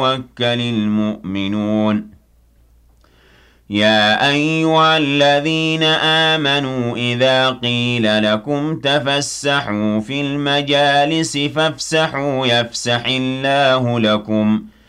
يَتَوَكَّلِ الْمُؤْمِنُونَ يَا أَيُّهَا الَّذِينَ آمَنُوا إِذَا قِيلَ لَكُمْ تَفَسَّحُوا فِي الْمَجَالِسِ فَافْسَحُوا يَفْسَحِ اللَّهُ لَكُمْ